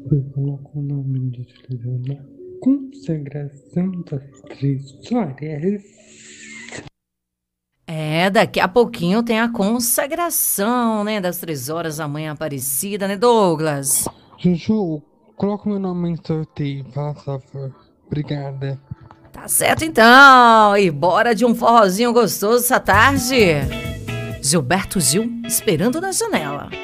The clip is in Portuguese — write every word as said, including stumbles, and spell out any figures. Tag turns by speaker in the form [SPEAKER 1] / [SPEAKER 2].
[SPEAKER 1] Eu coloco o nome do filho na consagração das três horas.
[SPEAKER 2] É, daqui a pouquinho tem a consagração, né, das três horas da manhã Aparecida, né, Douglas?
[SPEAKER 1] Juju, coloca meu nome em sorteio, por favor. Obrigada.
[SPEAKER 2] Tá certo então, e bora de um forrozinho gostoso essa tarde. Gilberto Gil, esperando na janela.